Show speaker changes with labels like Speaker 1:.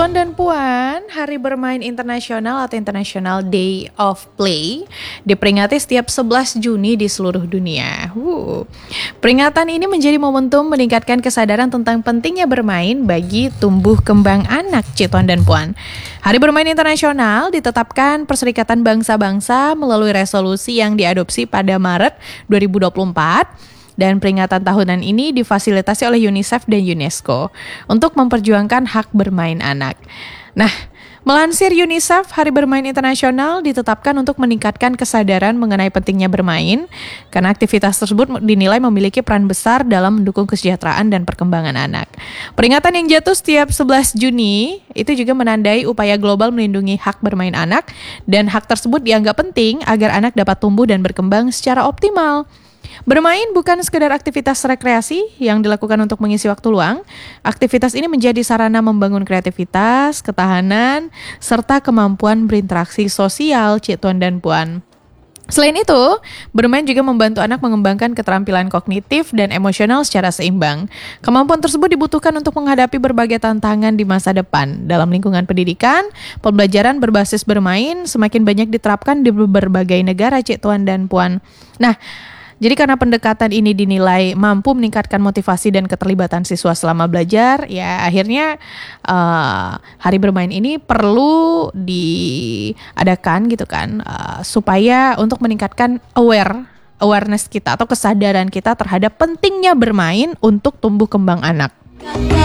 Speaker 1: Tuan dan Puan, Hari Bermain Internasional atau International Day of Play diperingati setiap 11 Juni di seluruh dunia. Peringatan ini menjadi momentum meningkatkan kesadaran tentang pentingnya bermain bagi tumbuh kembang anak, Tuan dan Puan. Hari Bermain Internasional ditetapkan Perserikatan Bangsa-Bangsa melalui resolusi yang diadopsi pada Maret 2024. Dan peringatan tahunan ini difasilitasi oleh UNICEF dan UNESCO untuk memperjuangkan hak bermain anak. Nah, melansir UNICEF, Hari Bermain Internasional ditetapkan untuk meningkatkan kesadaran mengenai pentingnya bermain, karena aktivitas tersebut dinilai memiliki peran besar dalam mendukung kesejahteraan dan perkembangan anak. Peringatan yang jatuh setiap 11 Juni itu juga menandai upaya global melindungi hak bermain anak, dan hak tersebut dianggap penting agar anak dapat tumbuh dan berkembang secara optimal. Bermain bukan sekedar aktivitas rekreasi yang dilakukan untuk mengisi waktu luang. Aktivitas ini menjadi sarana membangun kreativitas, ketahanan, serta kemampuan berinteraksi sosial, Tuan dan Puan. Selain itu, bermain juga membantu anak mengembangkan keterampilan kognitif dan emosional secara seimbang. Kemampuan tersebut dibutuhkan untuk menghadapi berbagai tantangan di masa depan. Dalam lingkungan pendidikan, pembelajaran berbasis bermain semakin banyak diterapkan di berbagai negara, Tuan dan Puan. Nah, jadi karena pendekatan ini dinilai mampu meningkatkan motivasi dan keterlibatan siswa selama belajar, ya akhirnya hari bermain ini perlu diadakan gitu kan, supaya untuk meningkatkan awareness kita atau kesadaran kita terhadap pentingnya bermain untuk tumbuh kembang anak.